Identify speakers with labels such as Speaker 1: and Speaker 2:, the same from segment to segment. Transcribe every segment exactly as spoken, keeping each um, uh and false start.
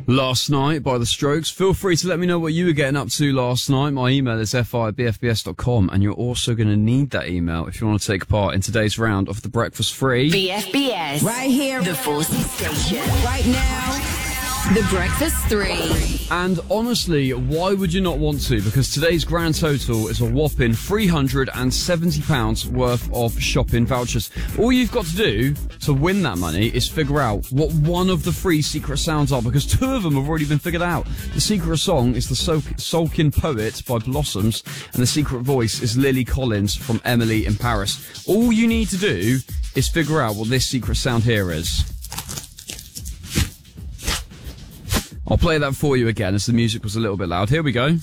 Speaker 1: Last Night by The Strokes. Feel free to let me know what you were getting up to last night. My email is f i at b f b s dot com, and you're also going to need that email if you want to take part in today's round of the Breakfast Free.
Speaker 2: B F B S.
Speaker 3: Right here.
Speaker 2: The Forcey Station.
Speaker 3: Right now.
Speaker 2: The Breakfast Three.
Speaker 1: And honestly, why would you not want to? Because today's grand total is a whopping three hundred seventy pounds worth of shopping vouchers. All you've got to do to win that money is figure out what one of the three secret sounds are, because two of them have already been figured out. The secret song is The Sul- Sulkin Poet by Blossoms, and the secret voice is Lily Collins from Emily in Paris. All you need to do is figure out what this secret sound here is. I'll play that for you again as the music was a little bit loud. Here we go.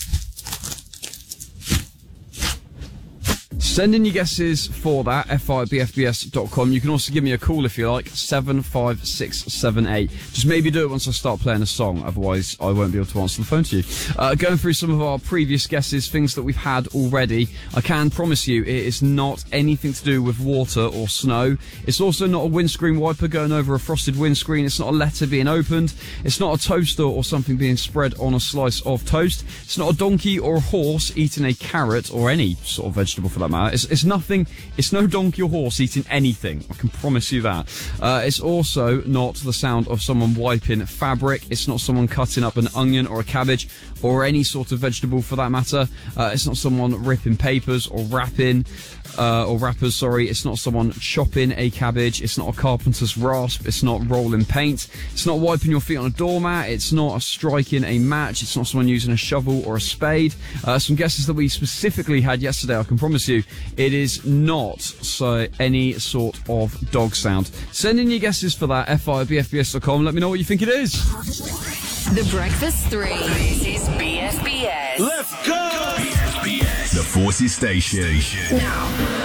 Speaker 1: Send in your guesses for that, f i at b f b s dot com. You can also give me a call if you like, seven five six seven eight. Just maybe do it once I start playing a song, otherwise I won't be able to answer the phone to you. Uh, going through some of our previous guesses, things that we've had already, I can promise you it is not anything to do with water or snow. It's also not a windscreen wiper going over a frosted windscreen. It's not a letter being opened. It's not a toaster or something being spread on a slice of toast. It's not a donkey or a horse eating a carrot or any sort of vegetable for that matter. It's, it's nothing, it's no donkey or horse eating anything, I can promise you that. Uh, it's also not the sound of someone wiping fabric. It's not someone cutting up an onion or a cabbage or any sort of vegetable for that matter. Uh, it's not someone ripping papers or wrapping, uh, or wrappers, sorry. It's not someone chopping a cabbage. It's not a carpenter's rasp. It's not rolling paint. It's not wiping your feet on a doormat. It's not striking a match. It's not someone using a shovel or a spade. Uh, some guesses that we specifically had yesterday, I can promise you, it is not so any sort of dog sound. Send in your guesses for that, f i at b f b s dot com. Let me know what you think it is.
Speaker 2: The Breakfast Three. This is B F B S.
Speaker 4: Let's go! B F B S. The Forcey Station.
Speaker 2: Now.